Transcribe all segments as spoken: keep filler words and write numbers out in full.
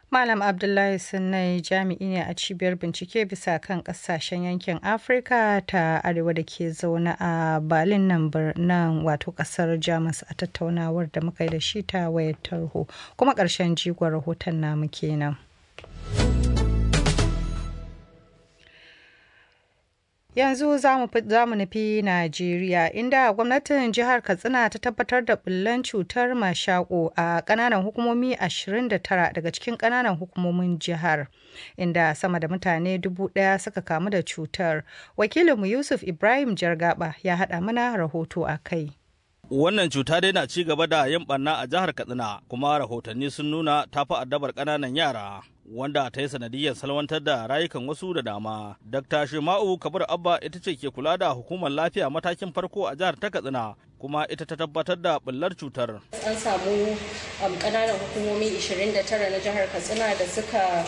Malam Abdullahi Sunnai jami'i ne a cibiyar bincike bisa kan kasashen yankin Afirka ta arewa da ke zaune a Berlin nan nan wato kasar Jamus a tattaunawar da muka yi da shi ta wayar tarho kuma ƙarshen jigon rahoton namu kenan. Yanzu za mu nufi Najeriya inda gwamnatin jihar Katsina ta tabbatar da bullan cutar mashako a ƙananan hukumomi ashirin da tara daga cikin ƙananan hukumomin jihar, inda sama da mutane dubu ɗaya suka kamu da cutar. Wakilinmu Yusuf Ibrahim Jargaba ya haɗa mana rahoto a kai. Wannan cuta dai na ci gaba da yin ɓanna a jihar Katsina, kuma rahotanni sun nuna ta fi addabar ƙananan yara, wanda ta yi sanadiyyar salwantar da rayukan wasu da dama. Dakta Shema'u Kabir Abba ita ce ke kula da hukumar lafiya matakin farko a jihar ta Katsina, kuma ita ta tabbatar da ɓullar cutar. An samu ƙananan hukumomi ashirin da tara na jihar Katsina da suka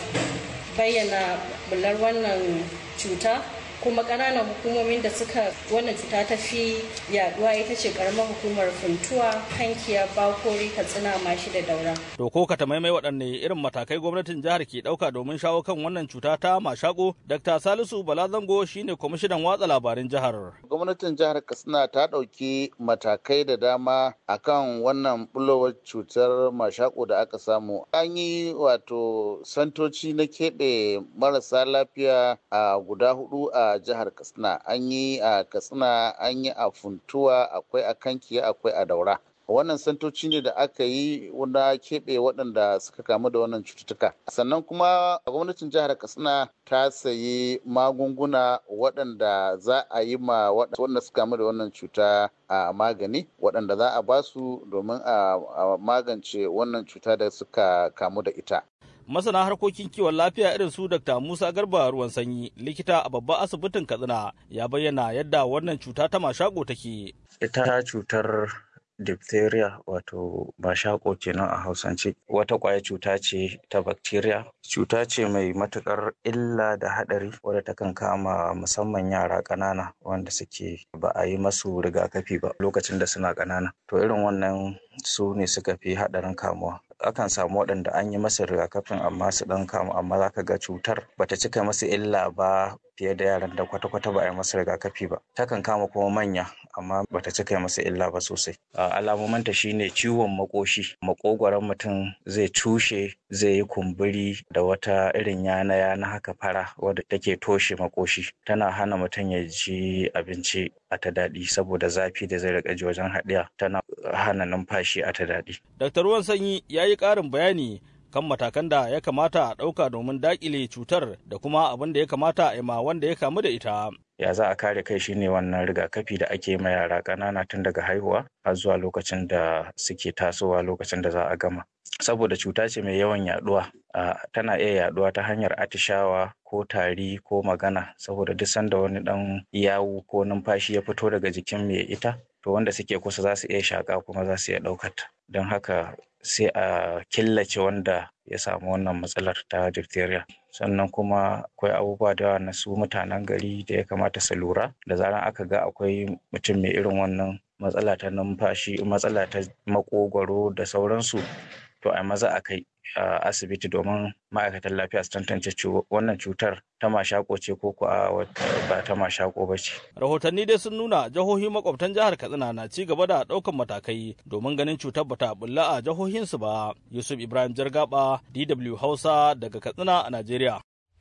bayyana ɓullar wannan cuta. Kuma ƙananan hukumomin da suka wannan cuta ta fi yaduwa ita ce karamar hukumar Funtuwa, Kankiya, Bakori, Katsina, Mashi da Daura. To ko ka tamaimai waɗanne irin matakai gwamnatin jihar ke ɗauka domin shawo kan wannan cuta ta mashako? Dakta Salisu Balazango shine kwamishinan watsa labarin jihar. Gwamnatin jihar Katsina ta ɗauki matakai da dama akan wannan bulowar cutar mashako da aka samu. An yi wato santoci na keɓe marasa lafiya a guda hudu a jihar Katsina. An yi a Katsina, an yi a Funtuwa, akwai a Kankiya, akwai a Daura. Wannan santoci ne da aka yi wanda keɓe waɗanda suka kamu da wannan cututtuka. Sannan kuma gwamnatin jihar Katsina ta sayi magunguna waɗanda za a yi ma waɗanda suka kamu da wannan cuta a magani, waɗanda za a ba su domin a magance wannan cuta da suka kamu da ita. Masana harkokin kiwon lafiya irin su Dakta Musa Garba Ruwan Sanyi, likita a babban asibitin Katsina, ya bayyana yadda wannan cuta ta mashako take. Ita cutar diphtheria wato mashako kenan a Hausance, wata ƙwayar cuta ce ta bacteria. Cuta ce mai matuƙar illa da haɗari wadda takan kama musamman yara ƙanana wanda suke ba a yi masu rigakafi ba lokacin da suna ƙanana. To irin wannan su ne suka fi haɗarin kamuwa. Akan samu waɗanda an yi masa rigakafin amma su ɗan kamu, amma za ka ga cutar bata cika masu illa ba fiye da yaran da kwata-kwata ba a yi masa rigakafi ba. Takan kama kuma manya amma bata cika masa illa ba sosai. Alamomanta shine ciwon makoshi, makogwaron mutum zai cushe, zai yi kumburi da wata irin yana-yana haka fara wadda take toshe makoshi. Tana hana mutum ya ji abinci a ta daɗi saboda zafi da zai riƙa ji wajen haɗiya. Tana hana numfashi a ta daɗi. Daktar Ruwan Sanyi ya yi ƙarin bayani kan matakan da ya kamata a ɗauka domin daƙile cutar da kuma abin da ya kamata a yi ma wanda ya kamu da ita. Ya za a kare kai shine wannan rigakafi da ake ma yara ƙanana tun daga haihuwa har zuwa lokacin da suke tasowa, lokacin da za a gama. Saboda cuta ce mai yawan yaduwa, tana iya yaduwa ta hanyar atishawa ko tari ko magana, saboda duk sanda wani ɗan yawu ko numfashi ya fito daga jikin mai ita, to wanda suke kusa za su iya shaƙa kuma za su iya ɗaukar ta. Don haka sai a killace wanda ya samu wannan matsalar ta diphtheria. Sannan kuma akwai abubuwa da yawa na su mutanen gari da ya kamata su lura da zaran aka ga akwai mutum mai irin wannan matsala ta numfashi, matsala ta makogwaro da sauransu, to a maza a kai asibiti domin ma'aikatan lafiya su tantance wannan cutar ta mashako ce ko kuwa ba ta mashako ba ce. Rahotanni dai sun nuna jihohi makwabtan jihar Katsina na ci gaba da ɗaukan matakai domin ganin cutar bata bulla a jihohinsu ba. Yusuf Ibrahim Jargaba, D W Hausa daga Katsina a Najeriya.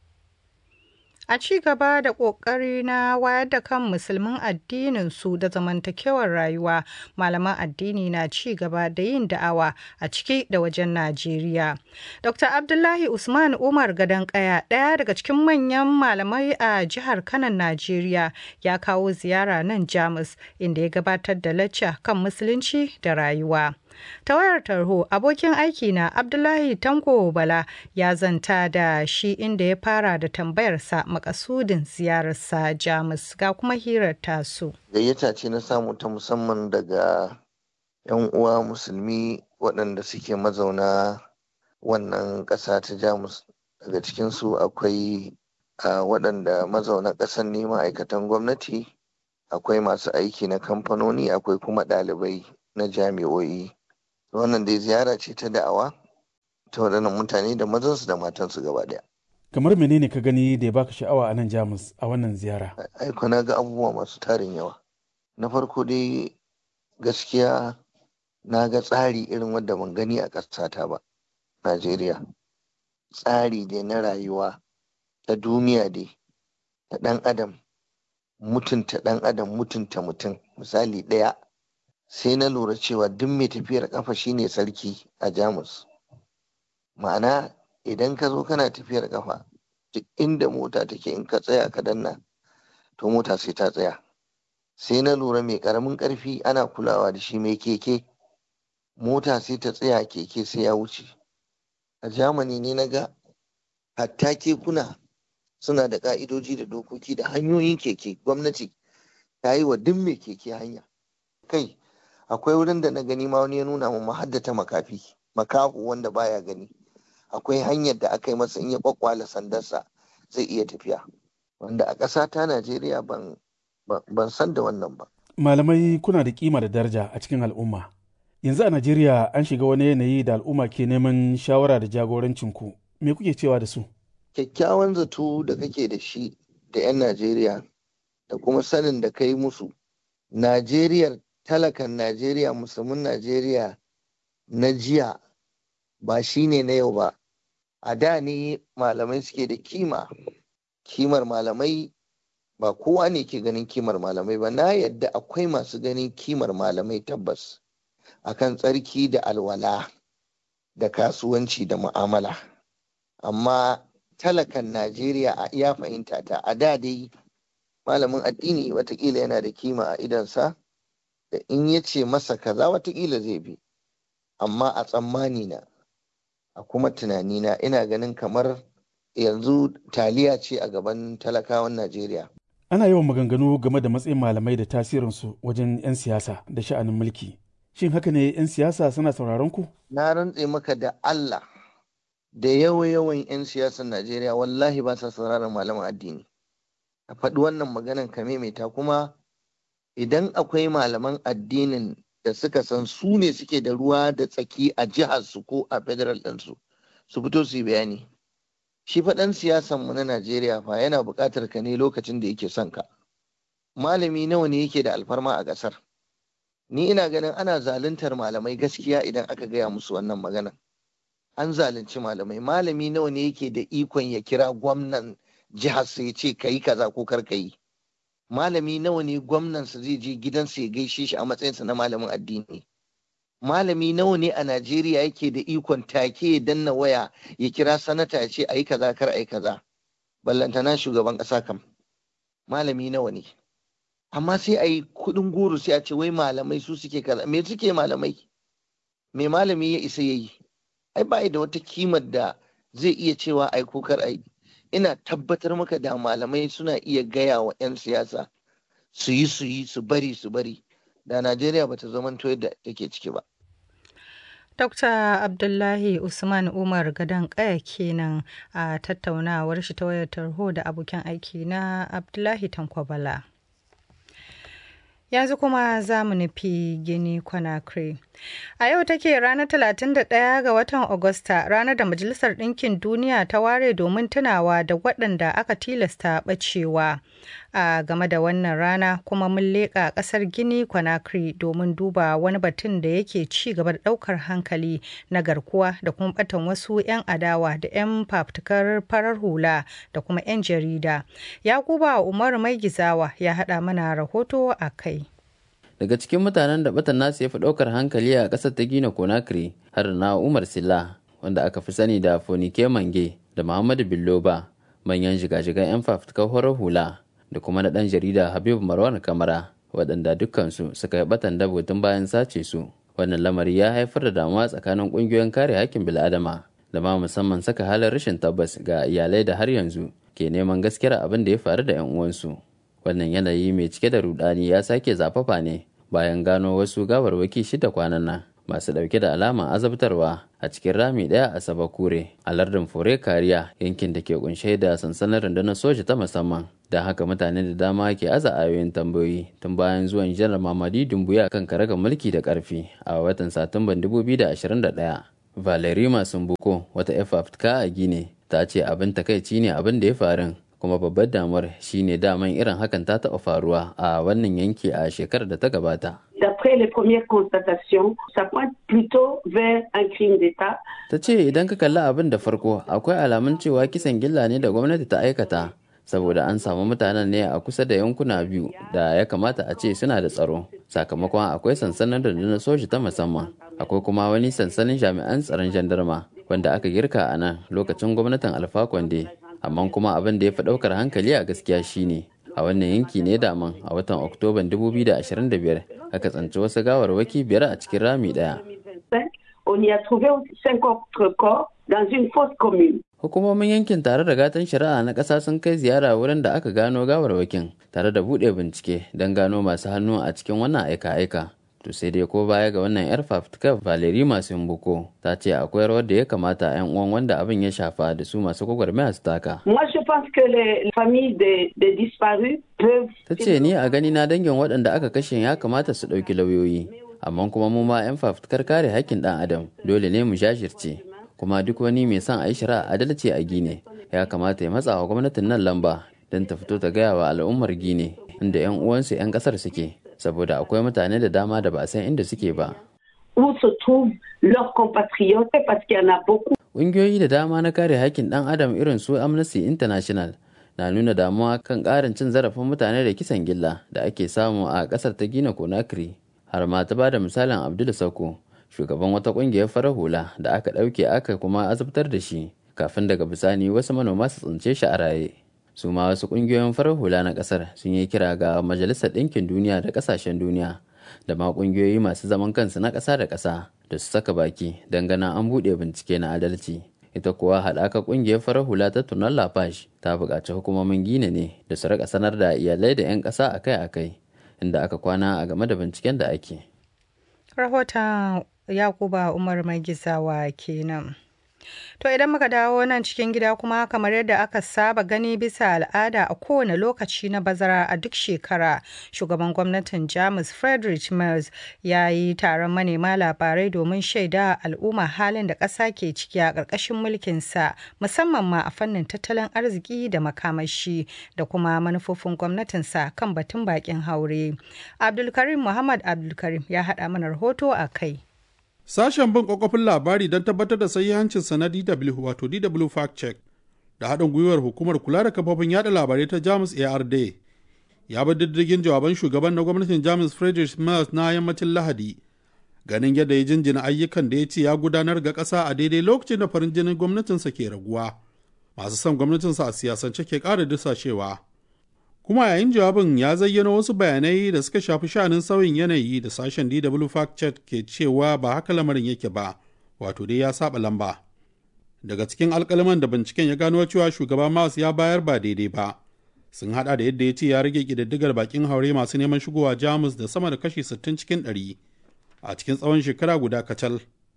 A ci gaba da ƙoƙari na wayar da kan musulmin addinin su da zamantakewar rayuwa, malaman addini na ci gaba da yin da'awa a ciki da wajen Najeriya. Doctor Abdullahi Usman Umar Gadankaya, ɗaya daga cikin manyan malamai a jihar Kanan Najeriya, ya kawo ziyara nan Jamus inda ya gabatar da lacca kan musulunci da rayuwa. Ta wayar tarho, abokin aiki na Abdullahi Tanko Bala ya zanta da shi inda ya fara da tambayarsa makasudin ziyararsa Jamus, ga kuma hirar tasu. Gayyata ce na samu ta musamman daga 'yan uwa musulmi waɗanda suke mazauna wannan ƙasa ta Jamus. Daga cikinsu akwai waɗanda mazauna ƙasar ne ma'aikatan gwamnati, akwai masu aiki na kamfanoni, akwai kuma ɗalibai na jami'o'i. Wannan dai ziyara ce ta da'awa ta waɗannan mutane da mazansu da matansu gaba ɗaya. Kamar menene ka gani da ya baka sha'awa a nan Jamus a wannan ziyara? Aiko na ga abubuwa masu tarin yawa. Na farko dai gaskiya na ga tsari irin wanda ban gani a ƙasata ba, Najeriya. Tsari dai na rayuwa ta duniya dai, ta ɗan adam, mutunta ɗan adam, mutunta mutum. Misali ɗaya, sai na lura cewa duk mai tafiyar ƙafa shine sarki a Jamus. Ma'ana idan ka zo kana tafiyar ƙafa, duk inda mota take in ka tsaya ka danna, to mota sai ta tsaya. Sai na lura mai ƙaramin ƙarfi ana kulawa da shi, mai keke mota sai ta tsaya, keke sai ya wuce. A Germany ne na ga hatta kekuna suna da ƙa'idoji da dokoki da hanyoyin keke. Gwamnati ta yi wa duk mai keke hanya. Kai akwai wurin da na gani ma wani ya nuna mu haddata makafi, makahu wanda baya gani. Akwai hanyar da aka yi masa in ya kwakwala sandarsa zai iya tafiya, wanda a ƙasa ta Najeriya ban ban san da wannan ba. Malamai kuna da kima da daraja a cikin al'umma. Yanzu a Najeriya an shiga wani yanayi da al'umma ke neman shawara da jagorancinku. Me kuke cewa da su? Kyakkyawan zato da kake da shi da 'yan Najeriya da kuma sanin da kai musu. Najeriya, talakan Najeriya, musulmin Najeriya na jiya ba shi ne na yau ba. A da ne malamai suke da kima. Kimar malamai ba kowa ne ke ganin kimar malamai ba. Na yadda akwai masu ganin kimar malamai tabbas akan tsarki da alwala da kasuwanci da mu'amala. Amma talakan Najeriya ya fahimta ta a da dai malamin addini watakila yana da kima a idansa, da in ya ce masa kaza watakila zai bi. Amma a tsammani na, a kuma tunanina, ina ganin kamar yanzu taliya ce a gaban talakawan Najeriya. Ana yawan maganganu game da matsayin malamai da tasirinsu wajen 'yan siyasa da sha'anin mulki. Shin haka ne 'yan siyasa suna sauraron ku? Na rantse maka da Allah, da yawa-yawan 'yan siyasar Najeriya wallahi ba sa sauraron malaman addini. A faɗi wannan maganan ka maimaita, kuma idan akwai malaman addinin da suka san su ne suke da ruwa da tsaki a jihar su ko a federal ɗinsu, su fito su yi bayani. Shi faɗan siyasan mu na Najeriya fa yana buƙatar ka ne lokacin da yake son ka. Malami nawa ne yake da alfarma a ƙasar? Ni ina ganin ana zaluntar malamai gaskiya idan aka gaya musu wannan maganan. An zalunci malamai. Malami nawa ne yake da ikon ya kira gwamnan jihar sa ya ce ka yi kaza ko kar ka yi? Malami nawa ne gwamnansa zai je gidansa ya gaishe shi a matsayinsa na malamin addini? Malami nawa ne a Najeriya yake da ikon take ya danna waya ya kira sanata ya ce a yi kaza kar a yi kaza? Ballantana shugaban ƙasa kam. Malami nawa ne? Amma sai a yi kuɗin goro sai a ce wai malamai su suke kaza. Me suke malamai? Me malami ya isa ya yi? Ai ba da wata kimar da zai iya cewa ai ko kar ai. Ina tabbatar maka da malamai suna iya gaya wa 'yan siyasa su yi su yi su bari su bari, da Najeriya bata zamanto yadda take ciki ba. Dokta Abdullahi Usman Umar Gadon Kaya kenan a tattaunawar shi ta wayar tarho da abokin aiki na Abdullahi Tankwabala. Yanzu kuma za mu nufi Gini Conakry. A yau take ranar talatin da ɗaya ga watan Agusta, ranar da Majalisar Ɗinkin Duniya ta ware domin tunawa da waɗanda aka tilasta ɓacewa. A game da wannan rana kuma mun leƙa ƙasar Gini Conakry domin duba wani batun da yake ci gaba da ɗaukar hankali na garkuwa da kuma ɓatan wasu 'yan adawa da 'yan fafutukar farar hula da kuma 'yan jarida. Yakuba Umaru Mai Gizawa ya haɗa mana rahoto a kai. Daga cikin mutanen da batan nasu ya fi ɗaukar hankali a ƙasar ta Gini Conakry har na Umar Silla, wanda aka fi sani da Fonike Mange, da Muhammadu Billoba, manyan jigajigan 'yan fafutukar horar hula, da kuma na ɗan jarida Habibu Marwan Kamara, waɗanda dukkansu suka yi batan dabo tun bayan sace su. Wannan lamari ya haifar da damuwa tsakanin ƙungiyoyin kare haƙƙin bil'adama, da ma musamman saka halin rashin tabbas ga iyalai da har yanzu ke neman gaskiyar abin da ya faru da 'yan uwansu. Wannan yanayi mai cike da rudani ya sake zafafa ne bayan gano wasu gawarwaki shida kwanan nan masu ɗauke da alaman azabtarwa a cikin rami ɗaya a Sabakure a lardin Fore Kariya, yankin da ke kunshe da sansanin rundunar soja ta musamman. Don haka mutane da dama ke aza ayoyin tambayoyi tun bayan zuwan janar Mamadi Dumbuya kan karagar mulki da ƙarfi a watan Satumban dubu biyu da ashirin da ɗaya. Valerie Masumbuko, wata 'yar fafutuka a Gine, ta ce abin takaici ne abin da ya faru, kuma babbar damuwar shine daman irin hakan ta taɓa faruwa a wannan yanki a shekarar da ta gabata. D'après les premières constatations, ça pointe plutôt vers un crime d'État. Ta ce idan ka kalli abin da farko akwai alamun cewa kisan gilla ne da gwamnati ta aikata, saboda an samu mutanen ne a kusa da yankuna biyu da ya kamata a ce suna da tsaro. Sakamakon akwai sansanin rundunar soji ta musamman, akwai kuma wani sansanin jami'an tsaron jandarma wanda aka girka a nan lokacin gwamnatin Alpha Conde. Amma kuma abin da ya fi ɗaukar hankali a gaskiya shine a wannan yanki ne daman a watan Oktoban dubu biyu da ashirin da biyar aka tsanci wasu gawarwaki biyar a cikin rami ɗaya. Hukumomin yankin tare da gatan shari'a na ƙasa sun kai ziyara wurin da aka gano gawarwakin tare da buɗe bincike don gano masu hannu a cikin wannan aika-aika. To sai dai ko baya ga wannan 'yar fafutukar Valerie Masumbuko ta ce akwai rawar da ya kamata 'yan uwan wanda abin ya shafa da su masu gwagwarmaya su taka. Ta ce ni a gani na dangin waɗanda aka kashe ya kamata su ɗauki lauyoyi, amma kuma mu ma 'yan fafutukar kare haƙƙin ɗan adam dole ne mu jajirce. Kuma duk wani mai son a yi shari'a adalci a Gine ya kamata ya matsa wa gwamnatin nan lamba don ta fito ta gaya wa al'ummar Gine inda 'yan uwansu 'yan ƙasar suke. Saboda akwai mutane da dama da ba a san inda suke ba. Ƙungiyoyi da dama na kare haƙƙin ɗan adam irin su Amnesty International na nuna damuwa kan ƙarin cin zarafin mutane da kisan gilla da ake samu a ƙasar ta Gina Conakry. Har ma ta ba da misalin Abdul Sako, shugaban wata ƙungiyar farar hula da aka ɗauke aka kuma azabtar da shi kafin daga bisani wasu manoma su tsince shi a raye. Su ma wasu ƙungiyoyin farar hula na ƙasar sun yi kira ga Majalisar Ɗinkin Duniya da ƙasashen duniya da ma ƙungiyoyi masu zaman kansu na ƙasa da ƙasa da su saka baki don ganin an buɗe bincike na adalci. Ita kuwa haɗaka ƙungiyar farar hula ta Tunan Lafash ta buƙaci hukumomin Gine ne da su rika sanar da iyalai da 'yan ƙasa akai-akai inda aka kwana a game da binciken da ake. Rahoton Yakuba Umar Mai Gizawa kenan. To idan muka dawo nan cikin gida kuma kamar yadda aka saba gani bisa al'ada a kowane lokaci na bazara a duk shekara, shugaban gwamnatin Jamus Friedrich Merz ya yi taron manema labarai domin shaida al'umma halin da ƙasa ke ciki a ƙarƙashin mulkinsa, musamman ma a fannin tattalin arziki da makamashi da kuma manufofin gwamnatinsa kan batun bakin haure. Abdulkarim Muhammad Abdulkarim ya haɗa mana rahoto a kai. Sashen bin kwakwafin labari don tabbatar da sahihancinsa na D W wato D W Fact Check da haɗin gwiwar hukumar kula da kafofin yada labarai ta Jamus A R D ya bi diddigin jawaban shugaban na gwamnatin Jamus Friedrich Merz na yammacin Lahadi, ganin yadda ya jinjina ayyukan da ya ce ya gudanar ga ƙasa a daidai lokacin da farin jinin gwamnatinsa ke raguwa, masu son gwamnatinsa a siyasance ke ƙara dusashewa. Kuma yayin jawabin ya zayyana wasu bayanai da suka shafi sha'anin sauyin yanayi da sashen D W Fact Check ke cewa ba haka lamarin yake ba, wato dai ya saba lamba. Daga cikin alkalaman da binciken ya gano cewa shugaba Merz ya bayar ba daidai ba, sun hada da yadda ya ce ya rage ƙididdigar bakin haure masu neman shigowa Jamus da sama da kashi sittin cikin ɗari a cikin tsawon shekara guda kacal.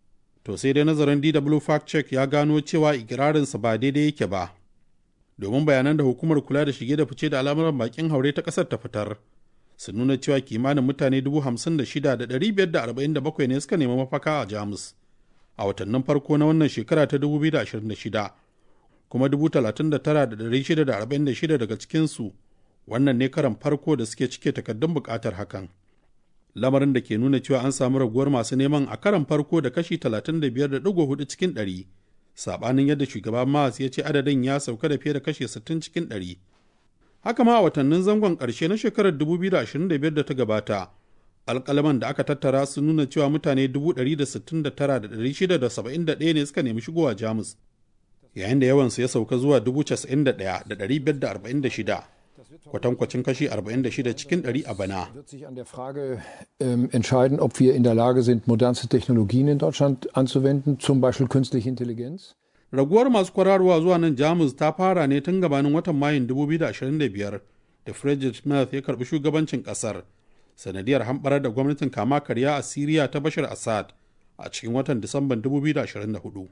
To sai dai nazarin D W Fact Check ya gano cewa ikirarinsa ba daidai yake ba. Domin bayanan da hukumar kula da shige da fice da al'amuran bakin haure ta ƙasar ta fitar sun nuna cewa kimanin mutane dubu hamsin da shida da ɗari biyar da arba'in da bakwai ne suka nemi mafaka a Jamus a watannin farko na wannan shekara ta dubu biyu da ashirin da shida, kuma dubu talatin da tara da ɗari shida da arba'in da shida daga cikinsu wannan ne karan farko da suke cike takardun buƙatar hakan. Lamarin da ke nuna cewa an samu raguwar masu neman a karan farko da kashi talatin da biyar da ɗigo hudu cikin ɗari. Saɓanin yadda shugaba Merz ya ce adadin ya sauka da fiye da kashe sittin cikin ɗari. Haka ma a watannin zangon ƙarshe na shekarar dubu biyu da ashirin da biyar da ta gabata, alƙalaman da aka tattara sun nuna cewa mutane dubu ɗari da sittin da tara da ɗari shida da saba'in da ɗaya ne suka nemi shigowa Jamus, yayin da yawansu ya sauka zuwa dubu casa'in da ɗaya da ɗari biyar da arba'in da shida. Kwatankwacin kashi arba'in da shida cikin ɗari a bana. Wird sich an der Frage ähm, entscheiden, ob wir in der Lage sind, modernste Technologien in Deutschland anzuwenden, zum Beispiel künstliche Intelligenz. Raguwar masu kwararwa zuwa nan Jamus ta fara ne tun gabanin watan Mayun dubu biyu da ashirin da biyar da Friedrich Merz ya karbi shugabancin kasar, sanadiyar hamɓarar da gwamnatin kama karya a Siriya ta Bashar Assad a cikin watan Disamban dubu biyu da ashirin da hudu.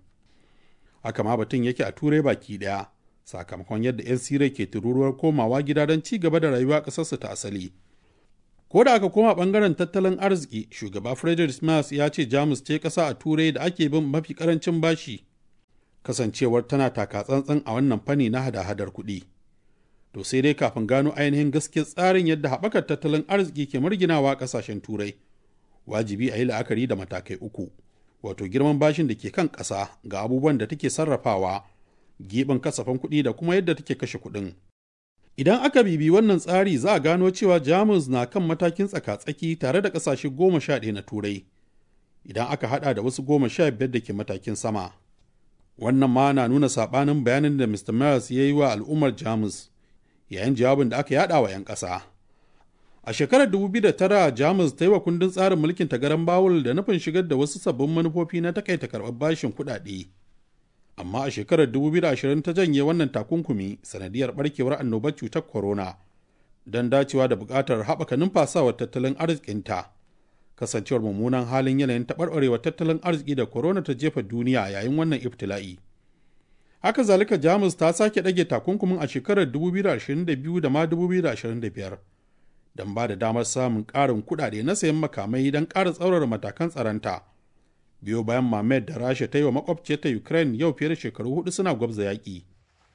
Haka ma batun yake a Turai baki ɗaya, sakamakon yadda 'yan Siriya ke tururuwar komawa gida don ci gaba da rayuwa ƙasarsu ta asali. Ko da aka koma ɓangaren tattalin arziki, shugaba Friedrich Merz ya ce Jamus ce ƙasa a Turai da ake bin mafi ƙarancin bashi, kasancewar tana taka tsantsan a wannan fanni na hada-hadar kuɗi. To sai dai kafin gano ainihin gaskiyar tsarin yadda haɓakar tattalin arziki ke marginawa ƙasashen Turai, wajibi a yi la'akari da matakai uku, wato girman bashin da ke kan ƙasa ga abubuwan da take sarrafawa, giɓin kasafin kuɗi da kuma yadda take kashe kuɗin. Idan aka bibi wannan tsari za a gano cewa Jamus na kan matakin tsaka-tsaki tare da ƙasashe goma sha ɗaya na Turai, idan aka haɗa da wasu goma sha biyar da ke matakin sama. Wannan ma na nuna saɓanin bayanin da Mister Merz ya yi wa al'ummar Jamus yayin jawabin da aka yaɗa wa 'yan ƙasa. A shekarar dubu biyu da tara, Jamus ta yi wa kundin tsarin mulkin ta garan bawul da nufin shigar da wasu sabbin manufofi na takaita karɓar bashin kuɗaɗe. Amma a shekarar dubu biyu da ashirin ta janye wannan takunkumi sanadiyar barkewar annobar cutar corona don dacewa da buƙatar haɓaka numfasawar tattalin arzikinta, kasancewar mummunan halin yanayin taɓarɓarewar tattalin arziki da corona ta jefa duniya yayin wannan ibtila'i. Haka zalika Jamus ta sake ɗage takunkumin a shekarar dubu biyu da ashirin da biyu da ma dubu biyu da ashirin da biyar don ba da damar samun ƙarin kuɗaɗe na sayan makamai don ƙara tsaurara matakan tsaronta. Biyo bayan mamayar da Rasha ta yi wa makwabciyarta Ukraine yau fiye da shekaru hudu suna gwabza yaƙi.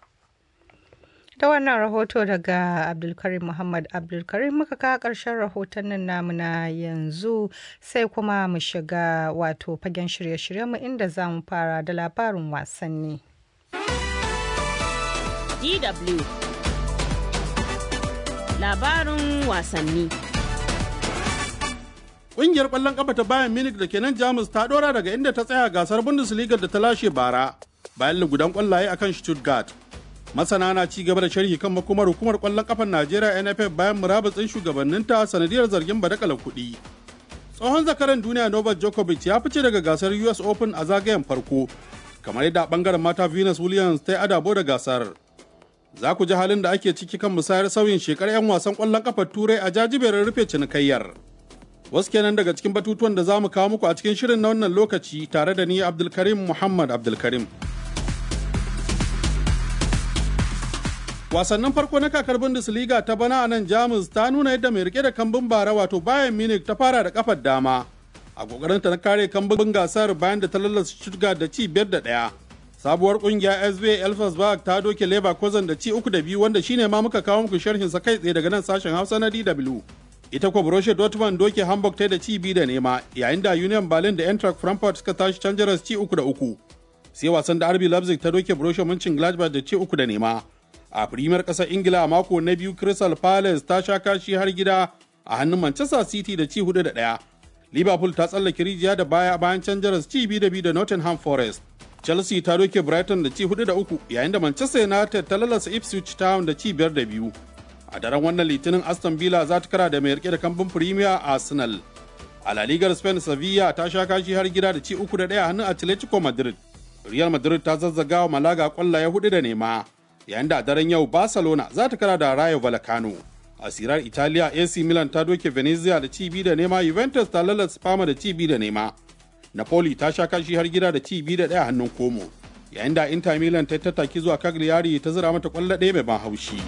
Da wannan rahoto daga Abdulkarim Muhammad Abdulkarim muka kawo ƙarshen rahotannin namu na yanzu, sai kuma mu shiga wato fagen shirye-shiryenmu inda za mu fara da labarin wasanni. D W Labarin wasanni. Ƙungiyar ƙwallon ƙafa ta Bayern Munich da ke nan Jamus ta ɗora daga inda ta tsaya gasar Bundesliga da ta lashe bara bayan lugudan ƙwallaye akan Stuttgart. Masana na ci gaba da sharhi kan makomar hukumar ƙwallon ƙafar Najeriya N F F bayan murabutsin shugabanninta sanadiyar zargin badakalar kuɗi. Tsohon zakaran duniya Novak Djokovic ya fice daga gasar U S Open a zagayen farko, kamar yadda a ɓangaren mata Venus Williams ta yi adabo da gasar. Za ku ji halin da ake ciki kan musayar sauyin shekar 'yan wasan ƙwallon ƙafar Turai a jajiberin rufe cinikayyar. Wasu kenan daga cikin batutuwan da za mu kawo muku a cikin shirin na wannan lokaci tare da ni Abdulkarim Muhammad Abdulkarim. Wasannin farko na kakar Bundesliga ta bana a nan Jamus ta nuna yadda mai rike da kambun bara wato Bayern Munich ta fara da kafar dama a kokarinta na kare kambun gasar bayan da ta lallasa Stuttgart da ci biyar da ɗaya. Sabuwar kungiya S V Elversberg ta doke Leverkusen da ci uku da biyu wanda shine ma muka kawo muku sharhin sa kai tsaye daga nan sashen Hausa na D W. Ita kuwa Borussia Dortmund doke Hamburg ta da ci biyu da nema, yayin da Union Berlin da Eintracht Frankfurt suka tashi can jaras ci uku da uku. Sai wasan da R B Leipzig ta doke Borussia Mönchengladbach da ci uku da nema. A Premier ƙasar Ingila a mako na biyu Crystal Palace ta sha kashi har gida a hannun Manchester City da ci hudu da ɗaya. Liverpool ta tsallake rijiya da baya bayan can jaras ci biyu da biyu da Nottingham Forest. Chelsea ta doke Brighton da ci hudu da uku, yayin da Manchester United ta lalasa Ipswich Town da ci biyar da biyu. A daren wannan litinin Aston Villa za ta kara da mai rike da kambun Premier Arsenal. A La Ligar Spain Sevilla ta sha kashi har gida da ci uku da ɗaya a hannun Atletico Madrid. Real Madrid ta zazzaga wa Malaga kwallaye hudu da nema, yayin da a daren yau Barcelona za ta kara da Rayo Vallecano. A sirar Italiya A C Milan ta doke Venezia da ci biyu da nema, Juventus ta lalasa Parma da ci biyu da nema. Napoli ta sha kashi har gida da ci biyu da ɗaya a hannun Como, yayin da Inter Milan ta tattaki zuwa Cagliari ta zira mata kwallo ɗaya mai ban haushi.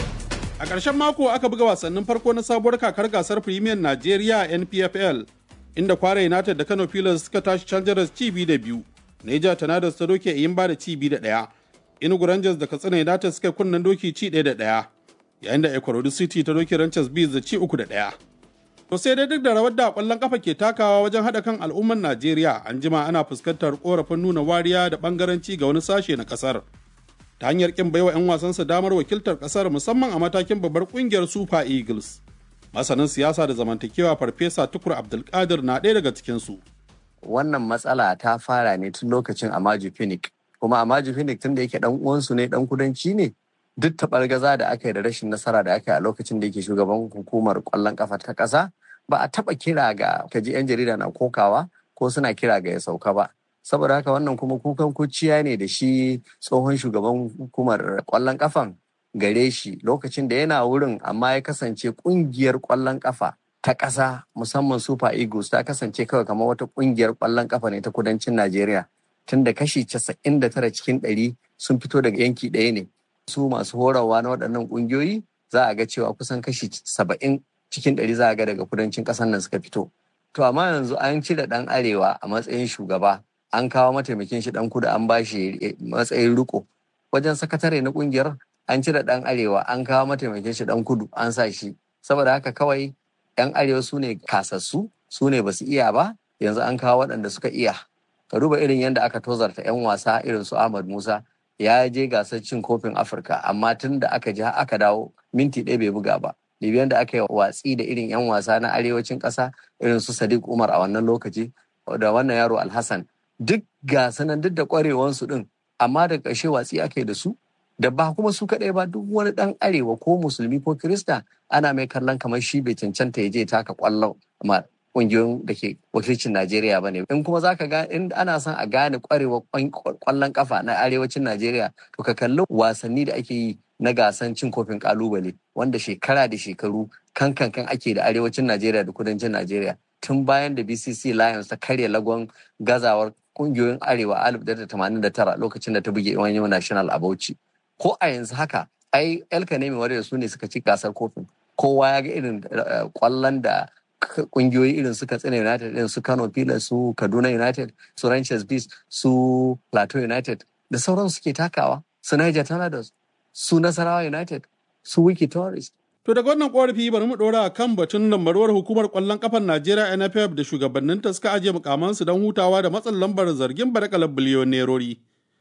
A ƙarshen mako aka buga wasannin farko na sabuwar kakar gasar Premier Najeriya N P F L, inda Kwara United da Kano Pillars suka tashi can jaras ci biyu da biyu. Niger Tornadoes ta doke Eyimba da ci biyu da ɗaya. Enugu Rangers da Katsina United suka kunnen doki ci ɗaya da ɗaya. Yayin da Ikorodu City ta doke Rangers Bees da ci uku da ɗaya. To sai dai duk da rawar da ƙwallon kafa ke takawa wajen haɗa kan al'ummar Najeriya, an jima ana fuskantar ƙorafin nuna wariya da ɓangaranci ga wani sashe na ƙasar. Ta hanyar ƙin baiwa 'yan wasansa damar wakiltar ƙasar musamman a matakin babbar ƙungiyar Super Eagles. Masanin siyasa da zamantakewa Farfesa Tukur Abdulkadir na ɗaya daga cikinsu. Wannan matsala ta fara ne tun lokacin Amaju Pinnick. Kuma Amaju Pinnick tun da yake ɗan uwansu ne ɗan kudanci ne, duk taɓargaza da aka yi da rashin nasara da aka yi a lokacin da yake shugaban hukumar ƙwallon ƙafa ta ƙasa, ba a taɓa kira ga kaji 'yan jarida na kokawa ko suna kira ga ya sauka ba. Saboda haka wannan kuma kukan kuciya ne da shi tsohon shugaban hukumar ƙwallon ƙafan gare shi lokacin da yana wurin, amma ya kasance ƙungiyar ƙwallon ƙafa ta ƙasa musamman Super Eagles ta kasance kawai kamar wata ƙungiyar ƙwallon ƙafa ne ta kudancin Najeriya, tun da kashi casa'in da tara cikin ɗari sun fito daga yanki ɗaya ne. Su masu horarwa na waɗannan ƙungiyoyi za a ga cewa kusan kashi saba'in cikin ɗari za a ga daga kudancin ƙasar nan suka fito. To amma yanzu an cire ɗan arewa a matsayin shugaba, an kawo mataimakin shi ɗan kudu an ba shi matsayin riko. Wajen sakatare na ƙungiyar an cire ɗan arewa an kawo mataimakin shi ɗan kudu an sa shi. Saboda haka kawai ɗan arewa su ne kasassu, su ne ba su iya ba, yanzu an kawo waɗanda suka iya. Ka duba irin yadda aka tozarta 'yan wasa irin su Ahmad Musa, ya je gasar cin kofin Afirka amma tun da aka ji aka dawo minti ɗaya bai buga ba. Libyan da aka yi watsi da irin 'yan wasa na arewacin ƙasa irin su Sadiq Umar a wannan lokaci da wannan yaro Alhassan, duk gasanan duk da ƙwarewansu ɗin amma da ƙarshe watsi aka yi da su, da ba kuma su kaɗai ba, duk wani ɗan arewa ko musulmi ko kirista ana mai kallon kamar shi bai cancanta ya je taka ƙwallon ma ƙungiyoyin da ke wakilcin Najeriya ba ne. In kuma za ka ga in ana son a gane ƙwarewar ƙwallon ƙafa na arewacin Najeriya, to ka kalli wasanni da ake yi na gasan cin kofin ƙalubale wanda shekara da shekaru kan kan kan ake da arewacin Najeriya da kudancin Najeriya, tun bayan da B C C Lions ta karya lagon gazawar ƙungiyoyin arewa a alif tara tamanin da tara lokacin da ta buge wani national a Bauchi. Ko a yanzu haka ai El Kanemi Warriors su ne suka ci gasar kofin. Kowa ya ga irin ƙwallon da kungiyoyi irin su Katsina United, irin su Kano Pilas, su Kaduna United, su Ranchers Beast, su Plateau United da sauran suke takawa, su Niger Tornadoes, su Nasarawa United, su Wiki Tourist. To daga wannan korafi bari mu dora kan batun lambarwar hukumar kwallon kafar Najeriya N F F da shugabanninta suka ajiye mukamansu don hutawa da matsin lambar zargin barakalar biliyon nerori.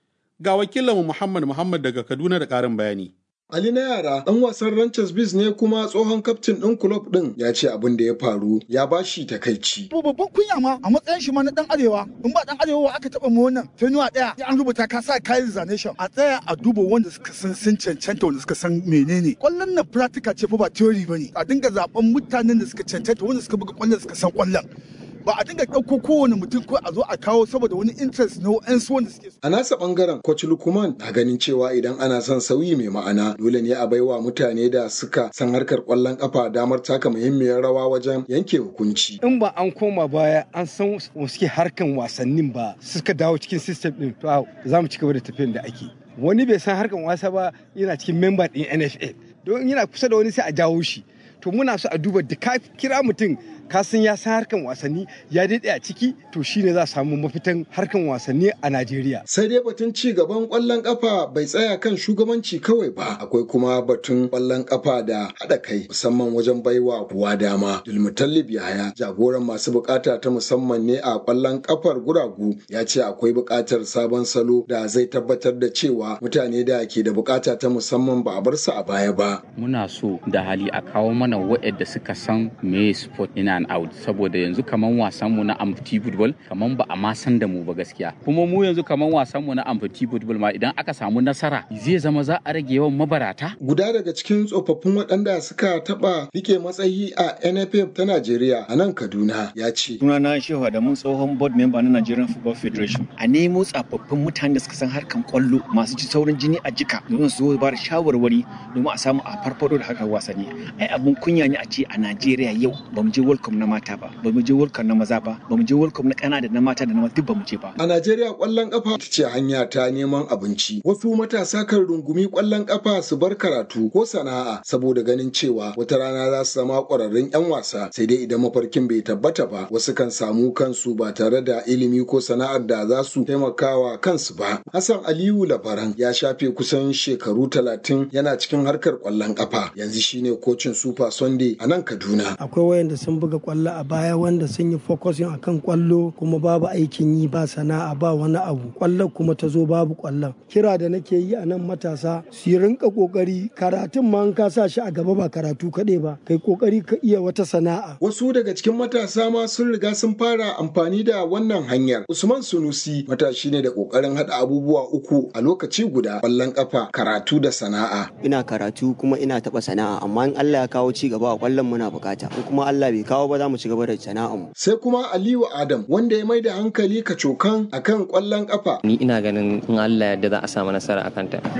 Ga wakilinmu Muhammad Muhammad daga Kaduna da ƙarin bayani. Ali na yara ɗan wasan Ranchers Beast ne kuma tsohon kaftin ɗin kulob ɗin ya ce abin da ya faru ya ba shi takaici. To babban kunya ma a matsayin shi ma na ɗan arewa, in ba ɗan arewa aka taɓa mu wannan fenuwa ɗaya an rubuta ka sa kayan zanation a tsaya a duba wanda suka san sun cancanta wanda suka san menene. Ƙwallon na practical ce fa ba theory bane. A dinga zaben mutanen da suka cancanta wanda suka buga ƙwallon suka san ƙwallon. Ba a dinga ɗauko kowane mutum ko a zo a kawo saboda wani interest na wa'ansu wanda suke. A nasa ɓangaren Coach Lukman na ganin cewa idan ana son sauyi mai ma'ana dole ne a baiwa mutane da suka san harkar ƙwallon ƙafa damar taka muhimmiyar rawa wajen yanke hukunci. In ba an koma baya an san suke harkan wasannin ba suka dawo cikin system ɗin to za mu ci gaba da tafiyan da ake. Wani bai san harkan wasa ba yana cikin member ɗin N F L don yana kusa da wani sai a jawo shi. To muna so a duba da ka kira mutum kasan ya san harkan wasanni ya daɗe a ciki to shine za a samu mafitan harkan wasanni a Najeriya. Sai dai batun ci gaban ƙwallon ƙafa bai tsaya kan shugabanci kawai ba, akwai kuma batun ƙwallon ƙafa da haɗa kai musamman wajen baiwa kowa dama. Dulmutallib Yahaya jagoran masu buƙata ta musamman ne a ƙwallon ƙafar guragu ya ce akwai buƙatar sabon salo da zai tabbatar da cewa mutane da ke da buƙata ta musamman ba a bar su a baya ba. Muna so da hali a kawo mana waɗanda suka san me sport ina and out saboda yanzu kaman wasan mu na amfiti football kaman ba a ma san da mu ba gaskiya, kuma mu yanzu kaman wasan mu na amfiti football ma idan aka samu nasara zai zama za a rage yawan mabarata. Guda daga cikin tsofaffin waɗanda suka taɓa rike matsayi a N F F ta Najeriya a nan Kaduna ya ce. Sunana Shehu Adamu tsohon board member na Nigerian Football Federation. A nemo tsofaffin mutane da suka san harkan kwallo masu ci saurin jini a jika domin su zo ba da shawarwari domin a samu a farfado da harkar wasanni. Ai abun kunya ne a ce a Najeriya yau ba mu je World Cup na mata ba, ba mu je World Cup na maza ba, ba mu je World Cup na kana da na mata da na maza duk ba mu je ba. A Najeriya kwallon kafa ita ce hanya ta neman abinci. Wasu matasa kan rungumi kwallon kafa su bar karatu ko sana'a saboda ganin cewa wata rana za su zama ƙwararrun 'yan wasa, sai dai idan mafarkin bai tabbata ba wasu kan samu kansu ba tare da ilimi ko sana'ar da za su taimakawa kansu ba. Hassan Aliyu Labaran ya shafe kusan shekaru talatin yana cikin harkar kwallon kafa, yanzu shine kocin Super Sunday a nan Kaduna. Akwai wayanda sun buga kwallo a baya wanda sun yi focusing akan kwallo kuma babu aikin yi ba sana'a ba wani abu, kwallon kuma ta zo babu kwallon. Kira da nake yi a nan matasa su rinka kokari karatun ma an ka sa shi a gaba ba karatu kaɗai ba, kai kokari ka iya wata sana'a. Wasu daga cikin matasa ma sun riga sun fara amfani da wannan hanyar. Usman Sunusi matashi ne da kokarin hada abubuwa uku a lokaci guda, kwallon kafa, karatu da sana'a. Ina karatu kuma ina taba sana'a, amma in Allah ya kawo ci gaba a kwallon muna bukata, in kuma Allah bai kawo ba za mu ci gaba da sana'ar mu. Sai kuma Aliyu Adam wanda ya mai da hankali kacokan akan kwallon kafa. Ni ina ganin in Allah yadda za a samu nasara akan ta.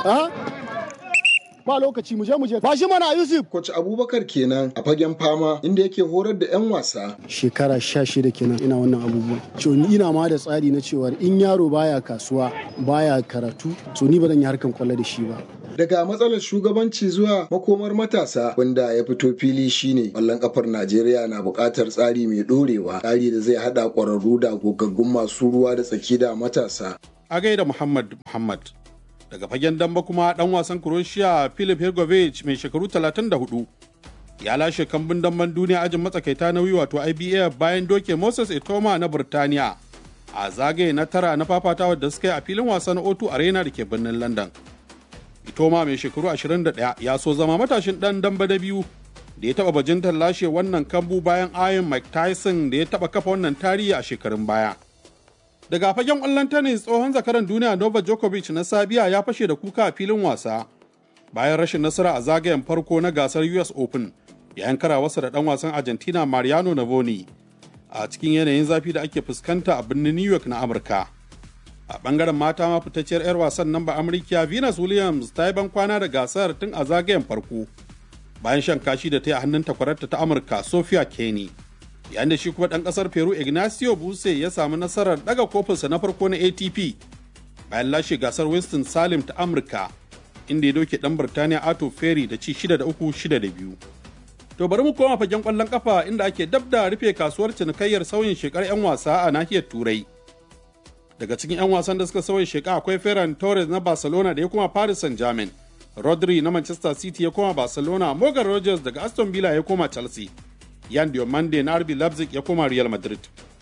Ba lokaci mu je mu je ba shi mana Yusuf. Coach Abubakar kenan a fagen fama inda yake horar da 'yan wasa. Shekara sha shida kenan ina wannan abubuwan. So ni ina ma da tsari na cewa in yaro baya kasuwa baya karatu so ni ba zan yi harkan kwallo da shi ba. Daga matsalar shugabanci zuwa makomar matasa wanda ya fito fili shine ƙwallon kafar Najeriya na buƙatar tsari mai ɗorewa, tsari da zai haɗa ƙwararru da gogaggun masu ruwa da tsaki da matasa. A gaida Muhammad Muhammad. Daga fagen damba kuma ɗan wasan Croatia Filip Hrgovic mai shekaru talatin da hudu ya lashe kambun damban duniya ajin matsakaita nauyi wato I B F bayan doke Moses Etoma na Burtaniya a zagaye na tara na fafatawar da suka yi a filin wasan O two Arena da ke birnin London. Itoma mai shekaru ashirin da ɗaya ya so zama matashin ɗan damba da biyu da ya taɓa bajintar lashe wannan kambu bayan ayin Mike Tyson da ya taɓa kafa wannan tarihi a shekarun baya. Daga fagen ƙwallon tennis tsohon zakaran duniya Novak Djokovic na Sabiya ya fashe da kuka a filin wasa bayan rashin nasara a zagayen farko na gasar U S Open yayin karawarsa da ɗan wasan Argentina Mariano Navoni a cikin yanayin zafi da ake fuskanta a birnin New York na Amurka. A ɓangaren mata ma fitacciyar 'yar wasan nan ba Amurkiya Venus Williams ta yi ban kwana da gasar tun a zagayen farko bayan shan kashi da ta yi a hannun takwararta ta Amurka Sophia Kenny. Yayin da shi kuma ɗan ƙasar Peru Ignacio Buse ya samu nasarar ɗaga kofinsa na farko na A T P bayan lashe gasar Winston Salim ta Amurka inda ya doke ɗan Birtaniya Arthur Ferry da ci shida da uku shida da biyu. To bari mu koma fagen ƙwallon ƙafa inda ake dab da rufe kasuwar cinikayyar sauyin shekar 'yan wasa a nahiyar Turai. Daga cikin 'yan wasan da suka sauya sheka akwai Ferran Torres na Barcelona da ya koma Paris Saint-Germain, Rodri na Manchester City ya koma Barcelona, Morgan Rogers daga Aston Villa ya koma Chelsea, Yan Diomande na R B Leipzig ya koma Real Madrid.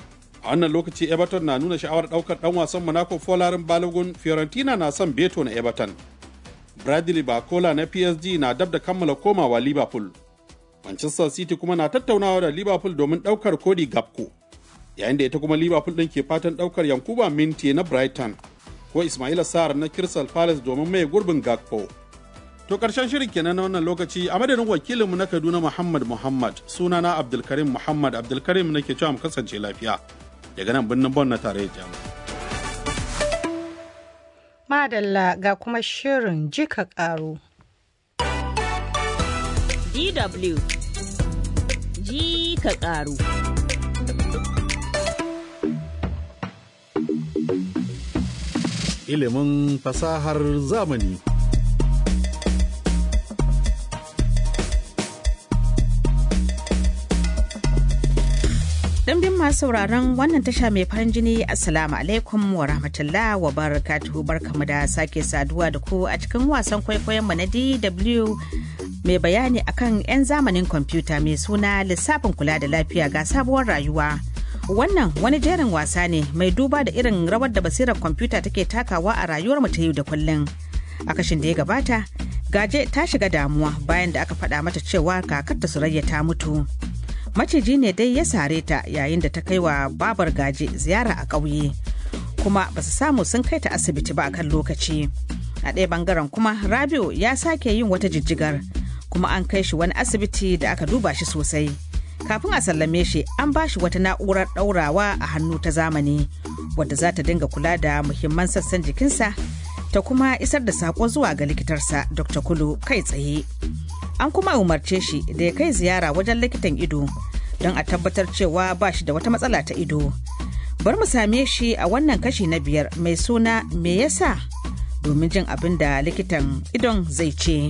A wannan lokaci Everton na nuna sha'awar daukar dan wasan Monaco Folarin Balogun, Fiorentina na son Beto na Everton. Bradley Barcola na P S G na dab da kammala komawa Liverpool. Manchester City kuma na tattaunawa da Liverpool domin daukar Cody Gakpo. Yayin da ita kuma Liverpool ɗin ke fatan ɗaukar Yankuba Minti na Brighton ko Ismaila Sarr na Crystal Palace domin mai gurbin Gakpo. To ƙarshen shirin kenan na wannan lokaci a madadin wakilinmu na Kaduna Muhammad Muhammad sunana Abdulkarim Muhammad Abdulkarim nake cewa mu kasance lafiya daga nan birnin Bon na tarayyar Jamus. Madalla ga kuma shirin jika ƙaro. D W jika ƙaro. Ilimin fasahar zamani. Ɗimbin masu sauraron wannan tasha mai farin jini Assalamu alaikum wa rahmatullah wa barakatuhu, barkamu da sake saduwa da ku a cikin wasan kwaikwayon mu na D W mai bayani akan 'yan zamanin kwamfuta mai suna lissafin kula da lafiya ga sabuwar rayuwa. Wannan wani jerin wasa ne mai duba da irin rawar da basirar kwamfuta take takawa a rayuwar mu ta yau da kullum. A kashin da ya gabata, Gaje ta shiga damuwa bayan da aka faɗa mata cewa kakarta Surayya ta mutu. Maciji ne dai ya sare ta yayin da ta kai wa babar Gaje ziyara a ƙauye, kuma ba su samu sun kai ta asibiti ba a kan lokaci. A ɗaya bangaren kuma Rabi'u ya sake yin wata jijjigar, kuma an kai shi wani asibiti da aka duba shi sosai. Kafin a sallame shi an ba shi wata na'urar ɗaurawa a hannu ta zamani wadda za ta dinga kula da muhimman sassan jikinsa ta kuma isar da saƙo zuwa ga likitarsa Dokta Kulu kai tsaye. An kuma umarce shi da ya kai ziyara wajen likitan ido don a tabbatar cewa ba shi da wata matsala ta ido. Bar mu same shi a wannan kashi na biyar mai suna me yasa domin jin abin da likitan idon zai ce.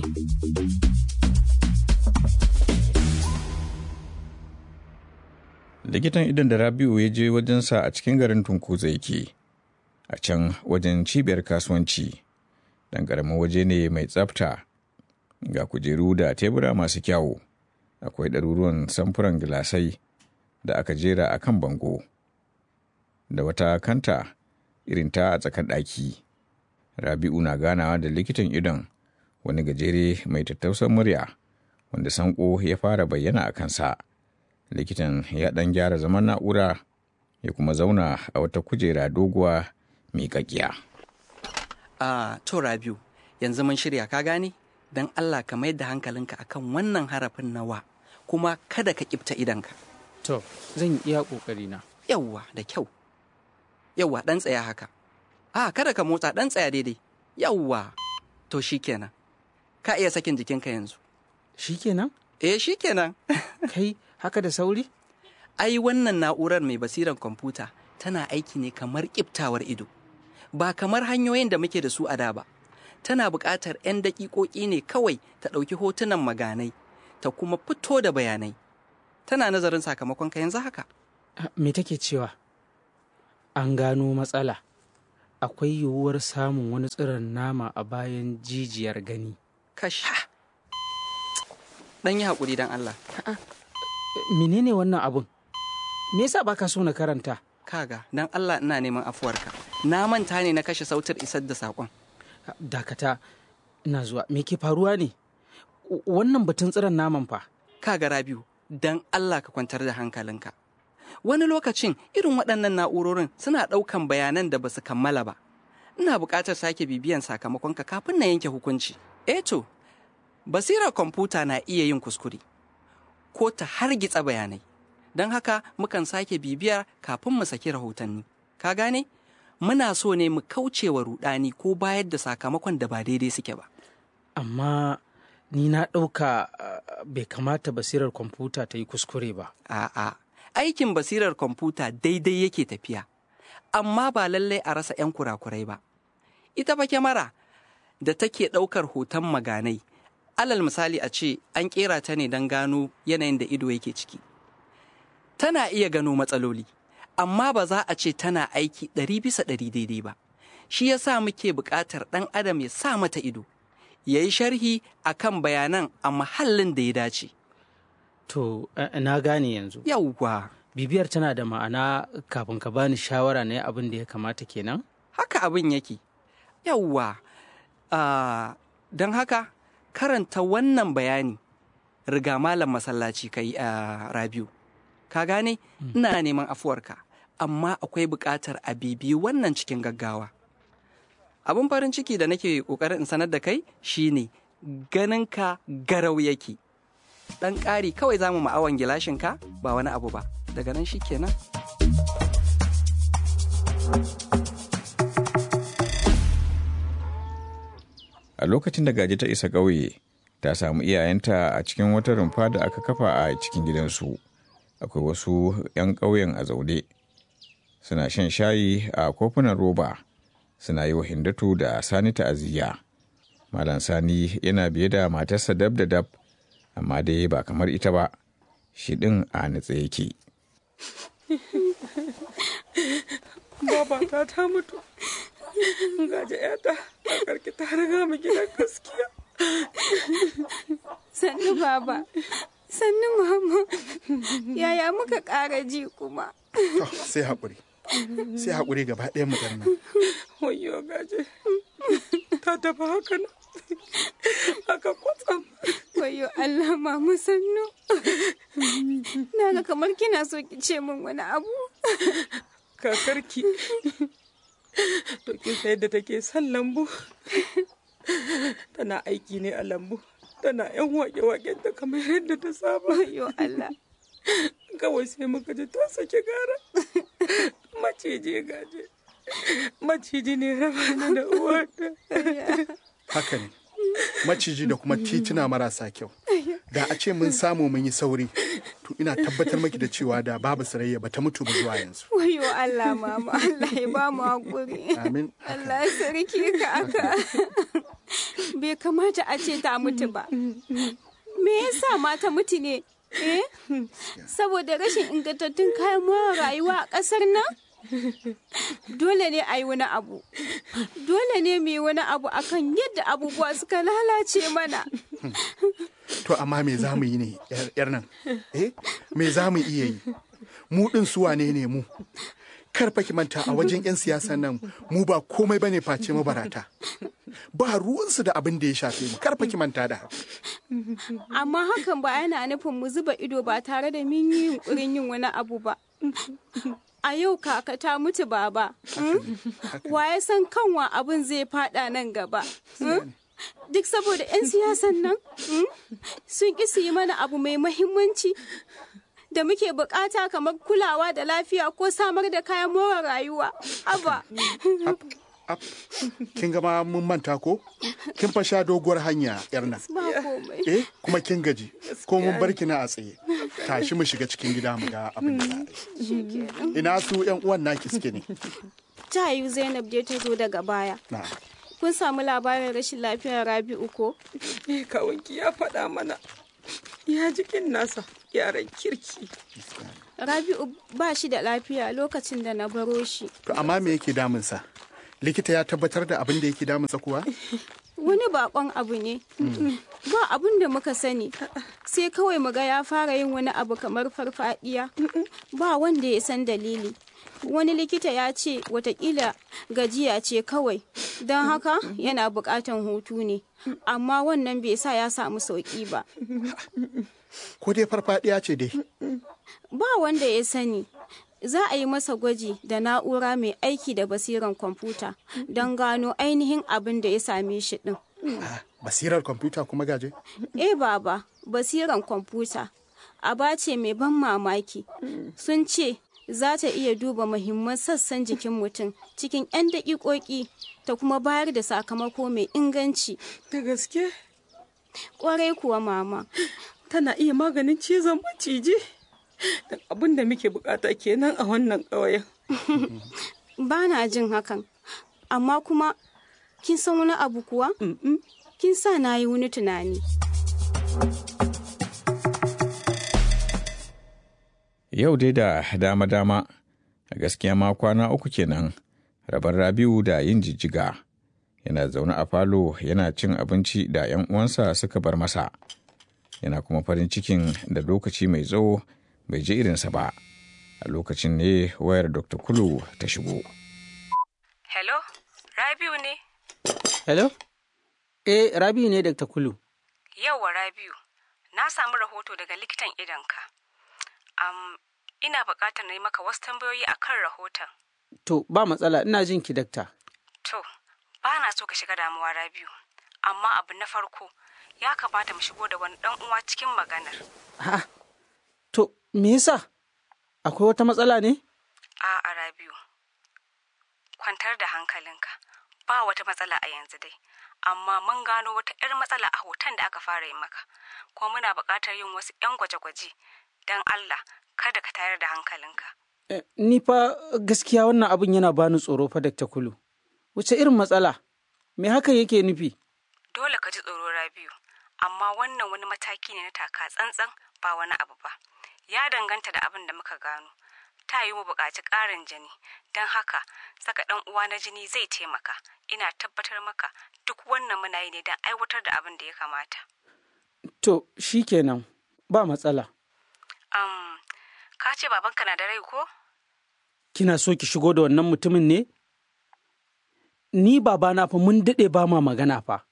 Likitan idon da Rabi'u ya je wajensa a cikin garin Tunkuza yake, a can wajen cibiyar kasuwanci. Dan ƙaramin waje ne mai tsafta, ga kujeru da tebura masu kyawu, akwai ɗaruruwan samfuran gilasai da aka jera a kan bango, da wata kanta irin ta a tsakar ɗaki. Rabi'u na ganawa da likitan idon, wani gajere mai tattausan murya, wanda sanko ya fara bayyana a kansa. Likitan ya ɗan gyara zaman na'ura ya kuma zauna a wata kujera doguwa miƙaƙiya. A to Rabiu, yanzu mun shirya ka gane? Don Allah ka mayar da hankalinka akan wannan harafin nawa, kuma kada ka ƙibta idanka. To, zan iya ƙoƙari na. Yawwa, da kyau. Yawwa, ɗan tsaya haka. A kada ka motsa, ɗan tsaya daidai. Yawwa, to shikenan. Ka iya sakin jikinka yanzu. Shikenan? Eh, shikenan. Kai, haka da sauri? Ai wannan na'urar mai basiran kwamfuta tana aiki ne kamar ƙiftawar ido, ba kamar hanyoyin da muke da su a da ba. tana buƙatar 'yan daƙiƙoƙi ne kawai ta ɗauki hotunan maganai ta kuma fito da bayanai. Tana nazarin sakamakon ka yanzu haka. Me take cewa? An gano matsala. Akwai yiwuwar samun wani tsiron nama a bayan jijiyar gani. Kash. Dan yi haƙuri dan Allah. Menene wannan abun? Me yasa baka so na karanta? Kaga, dan Allah ina neman afuwarka. Na manta ne na kashe sautar isar da saƙon. Dakata, ina zuwa. Me ke faruwa ne? Wannan batun tsiron naman fa. Kaga Rabiu, dan Allah ka kwantar da hankalinka. Wani lokacin irin waɗannan na'urorin suna ɗaukan bayanan da ba su kammala ba. Ina buƙatar sake bibiyan sakamakonka kafin na yanke hukunci. Eh to, basirar kwamfuta na iya yin kuskure ko ta hargitsa bayanai. Don haka mukan sake bibiyar kafin mu saki rahotanni. Ka gane? Muna so ne mu kauce wa ruɗani ko bayar da sakamakon da ba daidai suke ba. Amma ni na ɗauka uh, bai kamata basirar kwamfuta ta yi kuskure ba. A'a, aikin basirar kwamfuta daidai yake tafiya, amma ba lallai a rasa 'yan kurakurai ba. Ita fa kyamara da take ɗaukar hoton maganai, alal misali a ce an ƙera ta ne don gano yanayin da ido yake ciki. Tana iya gano matsaloli, amma ba za a ce tana aiki ɗari bisa ɗari daidai ba. Shi ya sa muke buƙatar ɗan adam ya sa mata ido, ya yi sharhi a kan bayanan a mahallin da ya dace. To, na gane yanzu. Yawwa. Bibiyar tana da ma'ana kafin ka bani shawara na abin da ya kamata kenan? Haka abin yake. Yawwa. Uh, don haka, karanta wannan bayani riga malam masallaci kai a uh, Rabiu. Ka gane? Mm. Ina neman afuwarka, amma akwai buƙatar a bibiyi wannan cikin gaggawa. Abin farin ciki da nake ƙoƙarin in sanar da kai shine ganinka garau yake. Ɗan ƙari kawai za mu ma'awan gilashinka ba wani abu ba. Daga nan shi kenan. A lokacin da Gaji ta isa ƙauye, ta samu iyayenta a cikin wata rumfa da aka kafa a cikin gidansu. Akwai wasu 'yan ƙauyen a zaune. Suna shan shayi a kofunan roba. Suna yi wa Hindatu da Sani ta'aziyya. Malam Sani yana biye da matarsa dab da dab, amma dai ba kamar ita ba, shi ɗin a nutse yake. Babata ta mutu, gaji yata a karki ta riga mu gidan gaskiya. Sannu baba, sannu mama, yaya muka ƙara ji kuma. Sai haƙuri, sai haƙuri gaba ɗayan mu nan. Wayo gaje, ta tafi haka nan. Aka kwatsam. Wayo Allah mama sannu. Na ga kamar kina so ki ce min wani abu. Kakarki. To kin san yadda take son lambu. Tana aiki ne a lambu. Tana yan wake-waken ta kamar yadda ta saba. Wayo Allah. Kawai sai muka ji ta sake gara. Maciji gaje. Maciji ne raba ni da uwata. Haka ne, maciji da kuma tituna marasa kyau. Da a ce mun samu mun yi sauri, to ina tabbatar maki da cewa da babu Sarayya ba ta mutu ba zuwa yanzu. Wayo Allah mama, Allah ya ba mu hakuri. Amin. Allah ya sarki ka aka. Bai kamata a ce ta mutu ba. Me yasa ma ta mutu ne? Eh? Saboda rashin ingantattun kayan more rayuwa a ƙasar nan? Dole ne a yi wani abu. Dole ne mu yi wani abu akan yadda abubuwa suka lalace mana. To amma me za mu yi ne, yar nan? Eh? Me za mu iya yi? Mu ɗin su wane ne mu? Karfa ki manta a wajen 'yan siyasan nan mu ba komai bane face mabarata. Ba ruwansu da abin da ya shafe mu. Karfa ki manta da haka. Amma hakan ba yana nufin mu zuba ido ba tare da mun yi yunkurin yin wani abu ba. A yau kaka ta mutu baba. Wa ya san kanwa abin zai fada nan gaba? Duk saboda 'yan siyasan nan sun ƙi su yi mana abu mai mahimmanci da muke bukata kamar kulawa da lafiya ko samar da kayan more rayuwa. Aba. Kin gama mun manta ko? Kin fa sha doguwar hanya yar nan. Eh, kuma kin gaji. Ko mun bar ki na a tsaye. Tashi mu shiga cikin gida mu ga abin da za Ina su ƴan uwan naki suke ne? Ta yi Zainab dai ta zo daga baya. kun samu labarin rashin lafiyar Rabi'u ko? Eh, kawunki ya faɗa mana. Ya jikin nasa yaran kirki. Rabi'u ba shi da lafiya lokacin da na baro shi. To amma me yake damunsa? Likita ya tabbatar da abin da yake damunsa kuwa? Wani bakon abu ne. Ba abin da muka sani. Sai kawai muga ya fara yin wani abu kamar farfadiya. Ba wanda ya san dalili. Wani likita ya ce watakila gajiya ce kawai. Don haka yana bukatan hutu ne. Amma wannan bai sa ya samu sauki ba. Ko dai farfadiya ce dai? Ba wanda ya sani. Za a yi masa gwaji da na'ura mai aiki da basiran kwamfuta don gano ainihin abin da ya same shi din. Basirar kwamfuta kuma gaje? Eh baba, basiran kwamfuta. Aba ce mai ban mamaki. Sun ce za ta iya duba muhimman sassan jikin mutum cikin 'yan daƙiƙoƙi ta kuma bayar da sakamako mai inganci. Da gaske? Ƙwarai kuwa mama. Tana iya maganin cizon maciji. Abin da muke bukata kenan a wannan ƙauyen. Ba na jin hakan. Amma kuma kin san wani abu kuwa? Kin sa na yi wani tunani. Yau dai da dama-dama, a gaskiya ma kwana uku kenan, rabar Rabi'u da yin jijjiga. Yana zaune a falo yana cin abinci da 'yan uwansa suka bar masa. Yana kuma farin cikin da lokaci mai tsawo bai je irinsa ba. A lokacin ne wayar Dokta Kulu ta shigo. Hello, Rabi'u ne? Hello? Eh, Rabi'u ne Dokta Kulu. Yauwa Rabi'u, na samu rahoto daga likitan idonka. Um, ina buƙatar na yi maka wasu tambayoyi a kan rahoton. To, ba matsala, ina jin ki dakta. To, ba na so ka shiga damuwa Rabi'u, amma abu na farko ya kamata mu shigo da wani ɗan uwa cikin maganar. Ha, to, me yasa? Akwai wata matsala ne? A'a Rabi'u, kwantar da hankalinka, ba wata matsala a yanzu dai, amma mun gano wata 'yar matsala a hoton da aka fara yi maka, kuma muna buƙatar yin wasu 'yan gwaje-gwaje. Don Allah, kada ka tayar da hankalinka. Eh, ni fa gaskiya wannan abin yana bani tsoro fa Dakta Kulu. Wace irin matsala? Me hakan yake nufi? Dole ka ji tsoro Rabi'u, amma wannan wani mataki ne na taka tsantsan ba wani abu ba. Ya danganta da abin da muka gano. Ta yi mu buƙaci ƙarin jini, don haka saka ɗan uwa na jini zai taimaka. Ina tabbatar maka duk wannan muna yi ne don aiwatar da abin da ya kamata. To, shikenan, ba matsala. Um, ka ce babanka na da rai ko? Kina so ki shigo da wannan mutumin ne? Ni babana fa mun daɗe ba ma magana fa.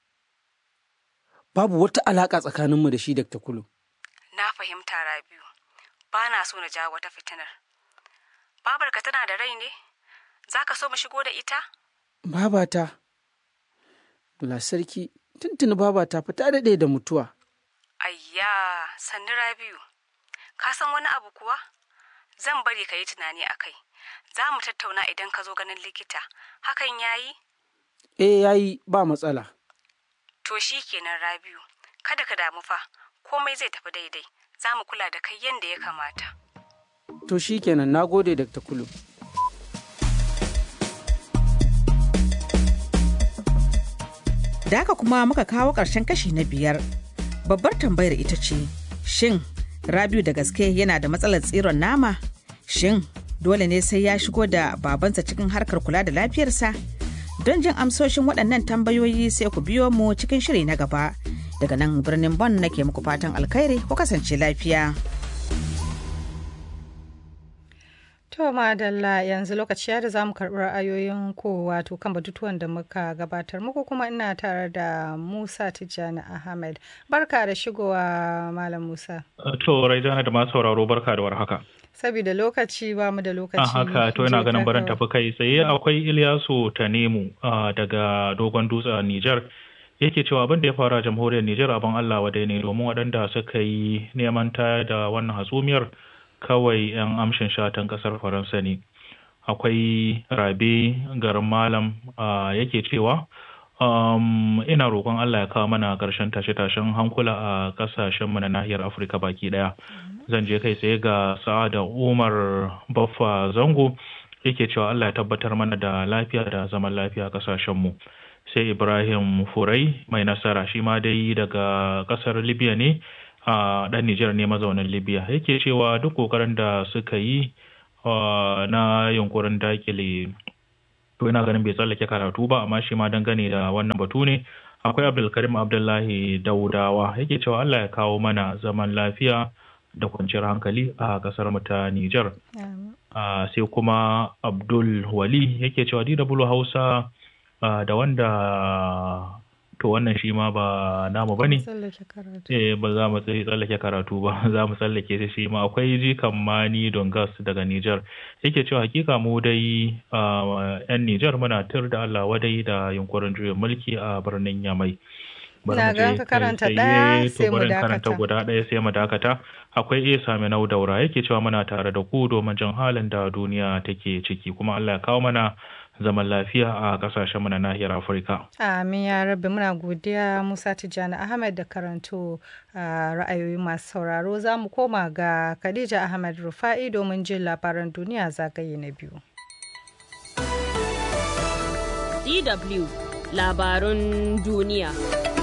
Babu wata alaƙa tsakaninmu da shi Dakta Kulu. Na fahimta Rabi'u, ba na so na jawo wata fitinar. Babarka tana da rai ne? Za ka so mu shigo da ita? Babata. Bula sarki, tuntuni babata fa ta daɗe da mutuwa. Ayya, sannu Rabi'u. Ka san wani abu kuwa? Zan bari ka yi tunani a kai. Za mu tattauna idan ka zo ganin likita. Hakan ya yi? Eh, ya yi, ba matsala. To shi kenan Rabi'u. Kada ka damu fa. Komai zai tafi daidai. Za mu kula da kai yadda ya kamata. To shi kenan, na gode Dakta Kulu. Da haka kuma muka kawo ƙarshen kashi na biyar. Babbar tambayar ita ce, shin Rabi'u da gaske yana da matsalar tsiron nama? Shin dole ne sai ya shigo da babansa cikin harkar kula da lafiyarsa? Don jin amsoshin waɗannan tambayoyi sai ku biyo mu cikin shiri na gaba. Daga nan birnin Bon nake muku fatan alkhairi, ku kasance lafiya. To madalla, yanzu lokaci ya da za mu karɓi ra'ayoyin ko wato kan batutuwan da muka gabatar muku, kuma ina tare da Musa Tijjani Ahmed. Barka da shigowa Malam Musa. To Raijana da masu sauraro barka da warhaka. Saboda lokaci ba mu da lokaci. A haka to ina ganin barin tafi kai tsaye. Akwai Ilyasu Tanemu daga Dogon Dutse a Nijar. Yake cewa abin da ya fara jamhuriyar Nijar abin Allah wadai ne, domin waɗanda suka yi neman tayar da wannan hasumiyar kawai 'yan amshin shatan kasar Faransa ne. Akwai Rabe garin Malam yake cewa um, ina roƙon Allah ya kawo mana ƙarshen tashe-tashen hankula a ƙasashenmu na nahiyar Afirka baki ɗaya. Zan je kai tsaye ga Sa'ada Umar Baffa Zango yake cewa Allah ya tabbatar mana da lafiya da zaman lafiya a ƙasashenmu. sai Ibrahim Furai mai nasara shi ma dai daga ƙasar Libya ne, a ɗan Nijar ne mazaunin Libya. Yake cewa duk ƙoƙarin da suka yi na yunkurin dakile, to ina ganin bai tsallake karatu ba, amma shi ma dangane da wannan batu ne. Akwai Abdulkarim Abdullahi Daudawa yake cewa Allah ya kawo mana zaman lafiya da kwanciyar hankali a kasar mu ta Nijar. Uh, sai kuma Abdul Wali yake cewa D W Hausa uh, da wanda to wannan shi ma ba namu bane. Eh ba za mu tsallake karatu ba, za mu tsallake shi ma. Akwai Jikan Mani Dongas daga Nijar yake cewa hakika mu dai uh, yan Nijar muna tir da Allah wadai da yunkurin juyin mulki a birnin Yamai. Na ga ka karanta ɗaya sai mu dakata. karanta guda ɗaya sai mu dakata. Akwai Isa Minau Daura yake cewa muna tare da ku domin jin halin da duniya take ciki, kuma Allah ya kawo mana zaman lafiya a kasashen mu na nahiyar Afirka. Amin ya rabbi. Muna godiya Musa Tijjani Ahmed da karanto ra'ayoyi masu sauraro. Za mu koma ga Khadija Ahmed Rufa'i domin jin labaran duniya zagaye na biyu. D W Labarun duniya.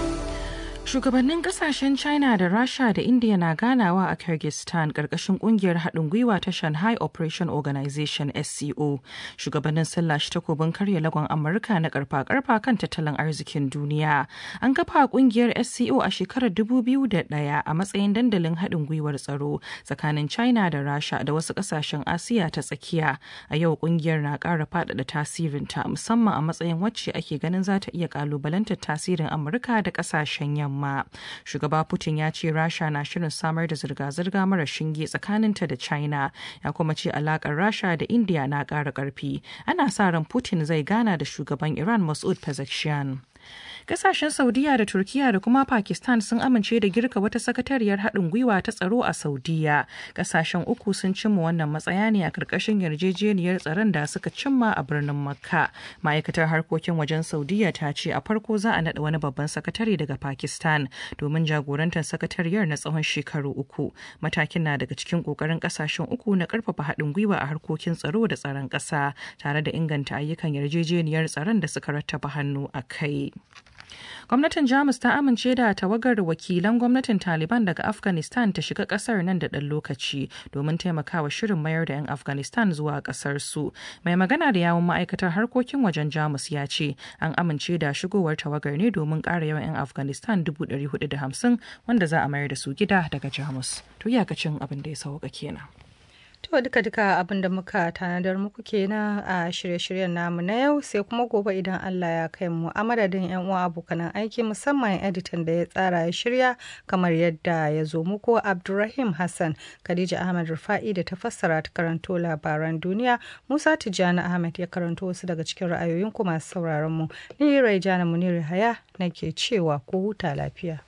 Shugabannin kasashen China da Rasha da India na ganawa a Kyrgyzstan ƙarƙashin ƙungiyar haɗin gwiwa ta Shanghai Operation Organization S C O. Shugabannin sun lashe takobin karya lagon Amurka na ƙarfa-ƙarfa kan tattalin arzikin duniya. An kafa ƙungiyar S C O a shekarar dubu biyu da ɗaya a matsayin dandalin haɗin gwiwar tsaro tsakanin China da Rasha da wasu ƙasashen Asiya ta tsakiya. A yau ƙungiyar na ƙara faɗaɗa tasirinta musamman a matsayin wacce ake ganin za ta iya ƙalubalantar tasirin Amurka da ƙasashen yamma. Shugaba Putin ya ce Rasha na shirin samar da zirga-zirga mara shinge tsakaninta da China, ya kuma ce alakar Rasha da India na ƙara ƙarfi. Ana sa ran Putin zai gana da shugaban Iran Masoud Pezeshkian. Kasashen Saudiya da Turkiya da kuma Pakistan sun amince da girka wata sakatariyar haɗin gwiwa ta tsaro a Saudiya. Kasashen uku sun cimma wannan matsaya ne a ƙarƙashin yarjejeniyar tsaron da suka cimma a birnin Makka. Ma'aikatar harkokin wajen Saudiya ta ce a farko za a naɗa wani babban sakatare daga Pakistan domin jagorantar sakatariyar na tsawon shekaru uku. Matakin na daga cikin ƙoƙarin kasashen uku na ƙarfafa haɗin gwiwa a harkokin tsaro da tsaron ƙasa tare da inganta ayyukan yarjejeniyar tsaron da suka rattaba hannu a kai. Gwamnatin Jamus ta amince da tawagar wakilan gwamnatin Taliban daga Afghanistan ta shiga kasar nan da ɗan lokaci domin taimakawa shirin mayar da 'yan Afghanistan zuwa kasar su. Mai magana da yawun ma'aikatar harkokin wajen Jamus ya ce an amince da shigowar tawagar ne domin ƙara yawan 'yan Afghanistan dubu ɗari hudu da hamsin wanda za a mayar da su gida daga Jamus. To iyakacin abin da ya sauka kenan. To duka-duka abin da muka tanadar muku kenan a shirye-shiryen namu na yau, sai kuma gobe idan Allah ya kai mu. A madadin 'yan uwa abokanan aiki musamman editan da ya tsara ya shirya kamar yadda ya zo muku, Abdulrahim Hassan, Khadija Ahmed Rufa'i da ta fassara ta karanto labaran duniya, Musa Tijjani Ahmed ya karanto wasu daga cikin ra'ayoyin ku masu sauraron mu. Ni Raijana Munir Haya nake cewa ku huta lafiya.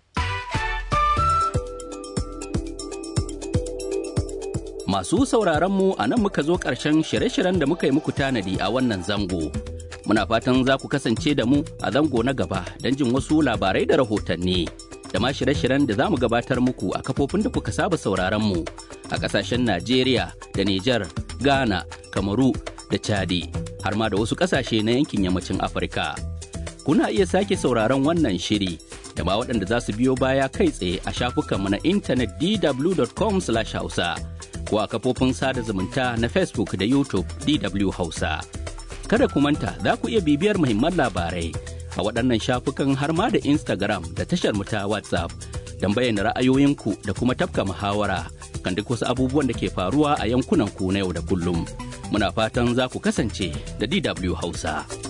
Masu sauraronmu a nan muka zo ƙarshen shirye-shiryen da muka yi muku tanadi a wannan zango. Muna fatan za ku kasance da mu a zango na gaba don jin wasu labarai da rahotanni. Da ma shirye-shiryen da za mu gabatar muku a kafofin da kuka saba sauraronmu a ƙasashen Najeriya da Nijar, Ghana, Kamaru da Chadi, har ma da wasu ƙasashe na yankin yammacin Afirka. Kuna iya sake sauraron wannan shiri da ma waɗanda za su biyo baya kai tsaye a shafukanmu na intanet d w dot com slash hausa. ko a kafofin sada zumunta na Facebook da YouTube D W Hausa. Kada ku manta za ku iya bibiyar muhimman labarai a waɗannan shafukan har ma da Instagram da tashar mu ta WhatsApp don bayyana ra'ayoyinku da kuma tafka muhawara kan duk wasu abubuwan da ke faruwa a yankunan ku na yau da kullum. Muna fatan za ku kasance da D W Hausa.